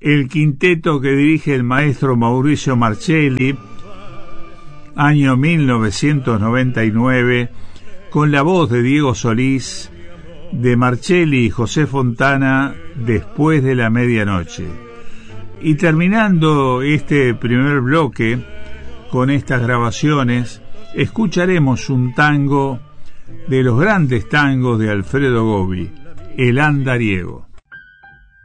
el quinteto que dirige el maestro Mauricio Marcelli, año 1999, con la voz de Diego Solís, de Marcelli y José Fontana, Después de la medianoche. Y terminando este primer bloque con estas grabaciones, escucharemos un tango de los grandes tangos de Alfredo Gobi, El Andariego.